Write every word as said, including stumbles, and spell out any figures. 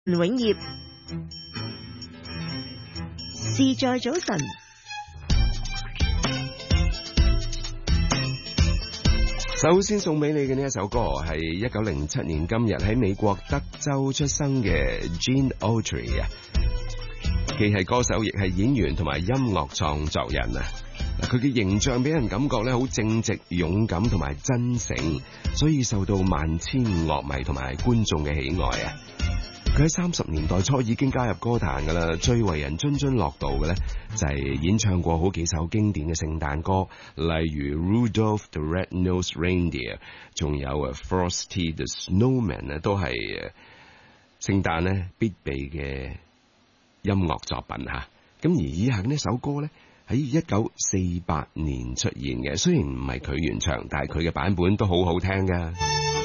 永業，事在早晨。 首先送俾你嘅呢一首歌係一九零七年今日喺美國德州出生嘅 Gene Autry 啊，既係歌手亦係演員同埋音樂創作人啊。佢嘅形象俾人感覺咧好正直、勇敢同埋真誠，所以受到萬千樂迷同埋觀眾嘅喜愛啊。佢喺三十年代初已經加入歌壇噶啦，最為人津津樂道嘅咧就係演唱過好幾首經典嘅聖誕歌，例如 Rudolph the Red-Nosed Reindeer， 仲有啊 Frosty the Snowman 咧，都係聖誕咧必備嘅音樂作品吓。咁而以下呢首歌咧喺一九四八年出現嘅，雖然唔係佢原唱，但係佢嘅版本都好好聽噶。